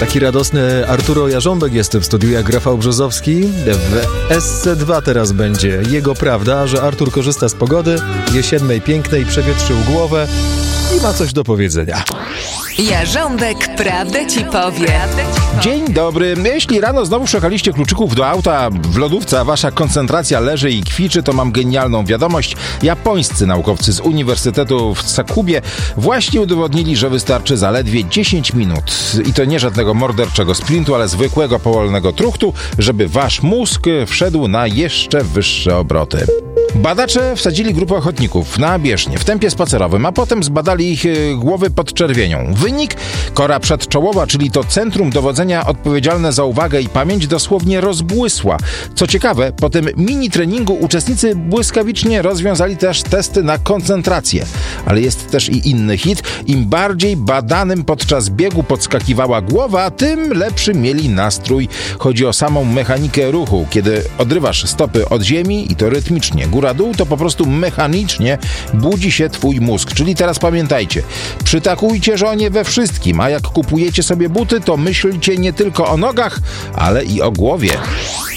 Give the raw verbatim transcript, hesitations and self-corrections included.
Taki radosny Arturo Jarząbek jest w studiu jak Rafał Brzozowski. W S C dwa teraz będzie jego prawda, że Artur korzysta z pogody jesiennej, pięknej, przewietrzył głowę i ma coś do powiedzenia. Jarząbek prawdę ci powie. Dzień dobry. Jeśli rano znowu szukaliście kluczyków do auta w lodówce, a wasza koncentracja leży i kwiczy, to mam genialną wiadomość. Japońscy naukowcy z Uniwersytetu w Sakubie właśnie udowodnili, że wystarczy zaledwie dziesięć minut. I to nie żadnego morderczego sprintu, ale zwykłego powolnego truchtu, żeby wasz mózg wszedł na jeszcze wyższe obroty. Badacze wsadzili grupę ochotników na bieżnię w tempie spacerowym, a potem zbadali ich głowy pod czerwienią. Wynik? Kora przedczołowa, czyli to centrum dowodzenia odpowiedzialne za uwagę i pamięć, dosłownie rozbłysła. Co ciekawe, po tym mini treningu uczestnicy błyskawicznie rozwiązali też testy na koncentrację. Ale jest też i inny hit. Im bardziej badanym podczas biegu podskakiwała głowa, tym lepszy mieli nastrój. Chodzi o samą mechanikę ruchu. Kiedy odrywasz stopy od ziemi i to rytmicznie, góra-dół, to po prostu mechanicznie budzi się twój mózg. Czyli teraz pamiętajcie, przytakujcie żonie we wszystkim, a jak kupujecie sobie buty, to myślcie nie tylko o nogach, ale i o głowie.